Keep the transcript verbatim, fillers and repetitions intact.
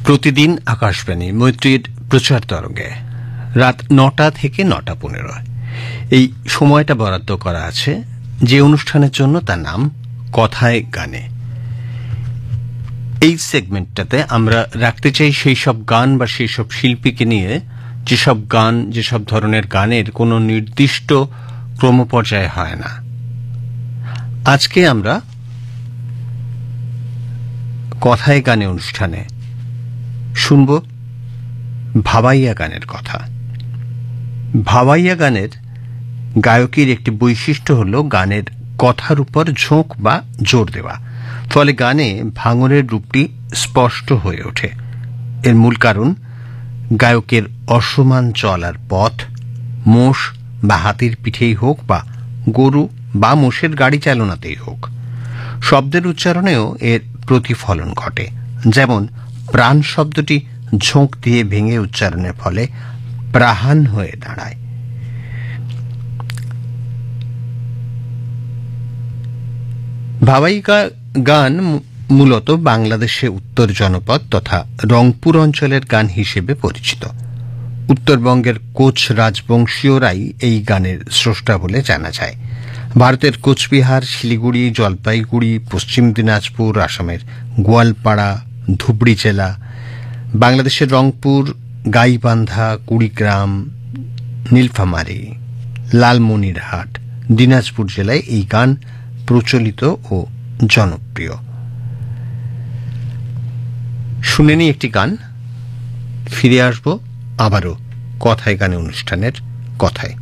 প্রতিদিন আকাশবাণী মৈত্রীর প্রচার তরঙ্গে রাত নটা থেকে নটা পনেরো এই সময়টা বরাদ্দ করা আছে যে অনুষ্ঠানের জন্য তার নাম কথায় গানে। এই সেগমেন্টটাতে আমরা রাখতে চাই সেই সব গান বা সেই সব শিল্পীকে নিয়ে যেসব গান, যেসব ধরনের গানের কোনো নির্দিষ্ট ক্রমপর্যায়ে হয় না। আজকে আমরা কথায় গানে অনুষ্ঠানে শুনব ভাবাইয়া গানের কথা। ভাবাইয়া গানের গায়কের একটি বৈশিষ্ট্য হল গানের কথার উপর ঝোঁক বা জোর দেওয়া, ফলে গানে ভাঙনের রূপটি স্পষ্ট হয়ে ওঠে। এর মূল কারণ গায়কের অসমান চলার পথ, মোষ বা হাতির পিঠেই হোক বা গরু বা মোষের গাড়ি চালনাতেই হোক, শব্দের উচ্চারণেও এর প্রতিফলন ঘটে। যেমন প্রাণ শব্দটি ঝোঁক দিয়ে ভেঙে উচ্চারণের ফলে প্রাহান হয়ে দাঁড়ায়। ভাবাইয়া গান মূলত বাংলাদেশে উত্তর জনপদ তথা রংপুর অঞ্চলের গান হিসেবে পরিচিত। উত্তরবঙ্গের কোচ রাজবংশীয়রাই এই গানের স্রষ্টা বলে জানা যায়। ভারতের কোচবিহার, শিলিগুড়ি, জলপাইগুড়ি, পশ্চিম দিনাজপুর, আসামের গোয়ালপাড়া, ধুবড়ি জেলা, বাংলাদেশের রংপুর, গাইবান্ধা, কুড়িগ্রাম, নীলফামারী, লালমনিরহাট, দিনাজপুর জেলায় এই গান প্রচলিত ও জনপ্রিয়। শুনে নি একটি গান, ফিরে আসবো আবারও কথায় গানে অনুষ্ঠানের কথায়।